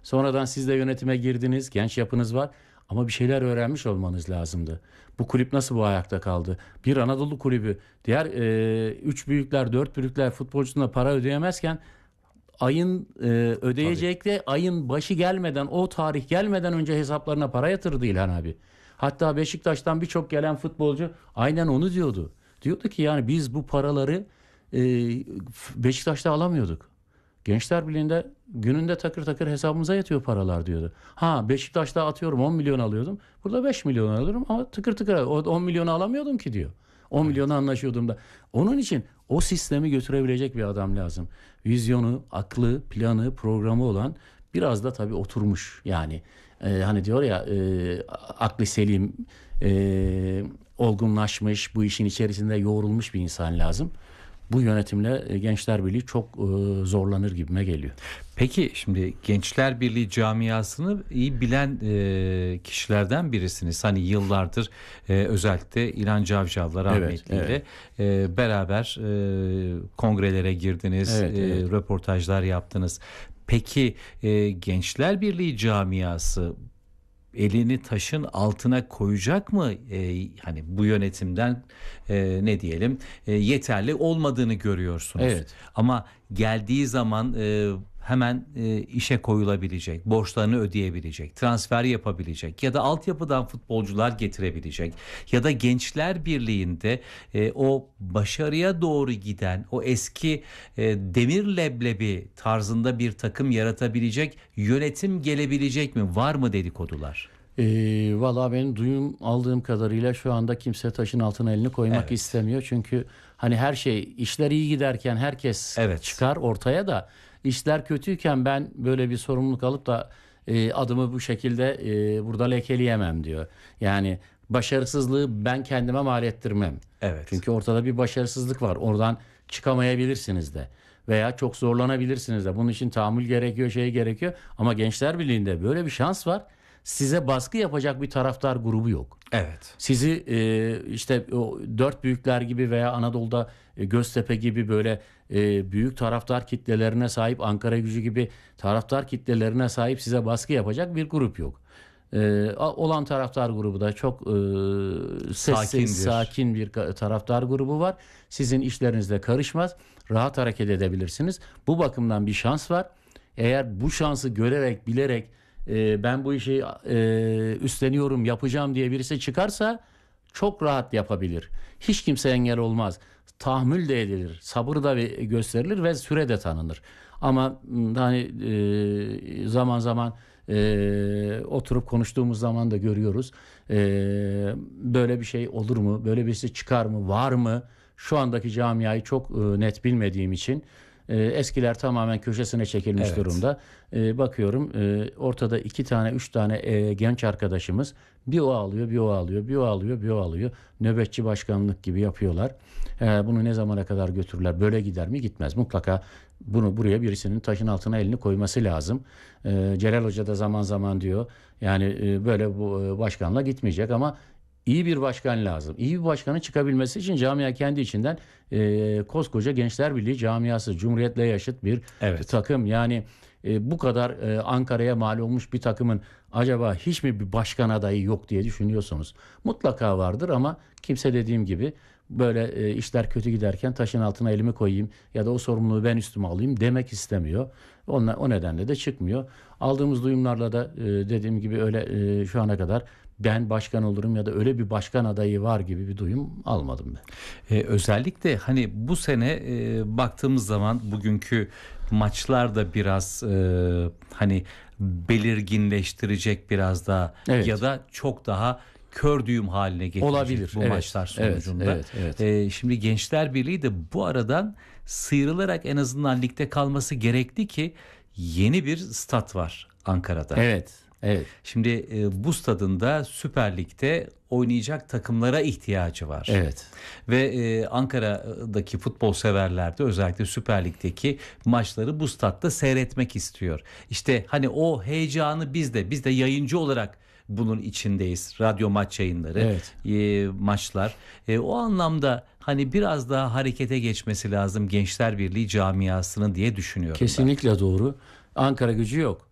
Sonradan siz de yönetime girdiniz. Genç yapınız var. Ama bir şeyler öğrenmiş olmanız lazımdı. Bu kulüp nasıl bu ayakta kaldı? Bir Anadolu kulübü diğer 3 büyükler, 4 büyükler futbolcusuna para ödeyemezken ayın ödeyecekle ayın başı gelmeden, o tarih gelmeden önce hesaplarına para yatırdı İlhan abi. Hatta Beşiktaş'tan birçok gelen futbolcu aynen onu diyordu. Diyordu ki yani biz bu paraları e, Beşiktaş'ta alamıyorduk. Gençler Birliği'nde gününde takır takır hesabımıza yatıyor paralar diyordu. Ha, Beşiktaş'ta atıyorum 10 milyon alıyordum. Burada 5 milyon alıyorum ama tıkır tıkır o 10 milyonu alamıyordum ki diyor. 10 milyonu anlaşıyordum da. Onun için o sistemi götürebilecek bir adam lazım. Vizyonu, aklı, planı, programı olan, biraz da tabii oturmuş. Yani hani diyor ya aklı selim, olgunlaşmış, bu işin içerisinde yoğrulmuş bir insan lazım. Bu yönetimle Gençler Birliği çok zorlanır gibime geliyor. Peki şimdi Gençler Birliği camiasını iyi bilen kişilerden birisiniz. Hani yıllardır özellikle İlhan Cavcav'la rahmetliyle beraber kongrelere girdiniz, röportajlar yaptınız. Peki Gençler Birliği camiası elini taşın altına koyacak mı? Hani bu yönetimden ne diyelim yeterli olmadığını görüyorsunuz. Evet. Ama geldiği zaman hemen işe koyulabilecek, borçlarını ödeyebilecek, transfer yapabilecek ya da altyapıdan futbolcular getirebilecek ya da Gençler Birliği'nde o başarıya doğru giden o eski demir leblebi tarzında bir takım yaratabilecek yönetim gelebilecek mi? Var mı dedikodular? Valla benim duyum aldığım kadarıyla şu anda kimse taşın altına elini koymak istemiyor. Çünkü hani her şey, işler iyi giderken herkes çıkar ortaya da, işler kötüyken ben böyle bir sorumluluk alıp da adımı bu şekilde burada lekeleyemem diyor. Yani başarısızlığı ben kendime mal ettirmem. Evet. Çünkü ortada bir başarısızlık var. Oradan çıkamayabilirsiniz de. Veya çok zorlanabilirsiniz de. Bunun için tahammül gerekiyor, şey gerekiyor. Ama Gençler Birliği'nde böyle bir şans var. Size baskı yapacak bir taraftar grubu yok. Evet. Sizi işte o dört büyükler gibi veya Anadolu'da Göztepe gibi böyle büyük taraftar kitlelerine sahip, Ankaragücü gibi taraftar kitlelerine sahip size baskı yapacak bir grup yok. Olan taraftar grubu da çok sessiz, sakin bir taraftar grubu var. Sizin işlerinizle karışmaz. Rahat hareket edebilirsiniz. Bu bakımdan bir şans var. Eğer bu şansı görerek, bilerek ben bu işi üstleniyorum, yapacağım diye birisi çıkarsa çok rahat yapabilir. Hiç kimse engel olmaz. Tahammül de edilir, sabır da gösterilir ve süre de tanınır. Ama hani zaman zaman oturup konuştuğumuz zaman da görüyoruz. Böyle bir şey olur mu? Böyle birisi çıkar mı? Var mı? Şu andaki camiayı çok net bilmediğim için eskiler tamamen köşesine çekilmiş durumda. Bakıyorum ortada 2 tane 3 tane genç arkadaşımız, bir o alıyor, bir o alıyor, bir o alıyor, bir o alıyor. Nöbetçi başkanlık gibi yapıyorlar. Bunu ne zamana kadar götürürler? Böyle gider mi? Gitmez. Mutlaka bunu buraya birisinin taşın altına elini koyması lazım. Celal Hoca da zaman zaman diyor. Yani böyle bu başkanla gitmeyecek ama İyi bir başkan lazım. İyi bir başkanın çıkabilmesi için camia kendi içinden koskoca Gençler Birliği camiası, Cumhuriyet'le yaşıt bir takım. Yani bu kadar Ankara'ya mal olmuş bir takımın acaba hiç mi bir başkan adayı yok diye düşünüyorsunuz? Mutlaka vardır ama kimse dediğim gibi böyle işler kötü giderken taşın altına elimi koyayım ya da o sorumluluğu ben üstüme alayım demek istemiyor. O nedenle de çıkmıyor. Aldığımız duyumlarla da dediğim gibi öyle şu ana kadar ben başkan olurum ya da öyle bir başkan adayı var gibi bir duyum almadım ben. Özellikle hani bu sene baktığımız zaman bugünkü maçlar da biraz hani belirginleştirecek biraz daha ya da çok daha kör düğüm haline getirecek olabilir bu maçlar sonucunda. Şimdi Gençler Birliği de bu aradan sıyrılarak en azından ligde kalması gerekti ki yeni bir stat var Ankara'da. Evet. Şimdi bu stadın da Süper Lig'de oynayacak takımlara ihtiyacı var. Evet. Ve Ankara'daki futbol severler de özellikle Süper Lig'deki maçları bu statta seyretmek istiyor. İşte hani o heyecanı biz de yayıncı olarak bunun içindeyiz. Radyo maç yayınları, maçlar. O anlamda hani biraz daha harekete geçmesi lazım Gençler Birliği camiasının diye düşünüyorum. Kesinlikle doğru. Ankaragücü yok.